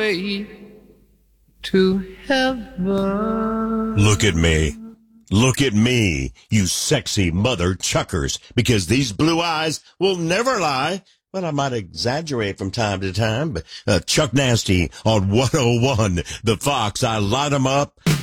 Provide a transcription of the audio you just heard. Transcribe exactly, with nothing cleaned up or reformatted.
way to heaven. Look at me. Look at me, you sexy mother chuckers, because these blue eyes will never lie. Well, I might exaggerate from time to time, but uh, Chuck Nasty on one oh one, The Fox, I light 'em up.